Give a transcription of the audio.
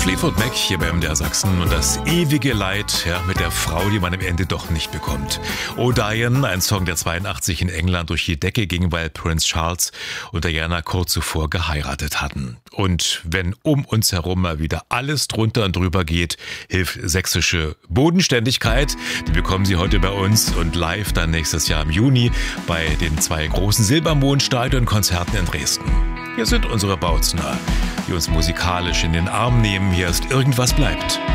Fleetwood Mac hier bei MDR Sachsen und das ewige Leid, ja, mit der Frau, die man am Ende doch nicht bekommt. Oh Diane, ein Song, der 82 in England durch die Decke ging, weil Prince Charles und Diana kurz zuvor geheiratet hatten. Und wenn um uns herum mal wieder alles drunter und drüber geht, hilft sächsische Bodenständigkeit. Die bekommen Sie heute bei uns und live dann nächstes Jahr im Juni bei den 2 großen Silbermondstadion-Konzerten in Dresden. Hier sind unsere Bautzner, die uns musikalisch in den Arm nehmen. Hier ist Irgendwas bleibt.